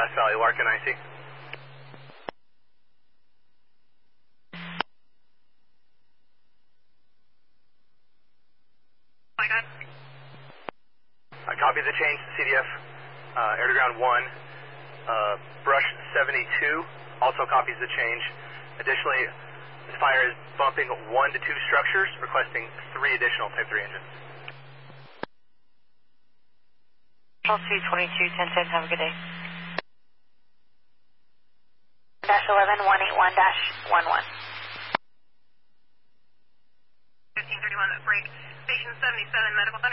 Grass Valley, Larkin IC. I copy the change to CDF, air to ground 1, brush 72, also copies the change. Additionally, this fire is bumping 1 to 2 structures, requesting 3 additional Type 3 engines. Control 222, 1010, have a good day. Dash 11, 181 dash 11. 1531, break, station 77, medical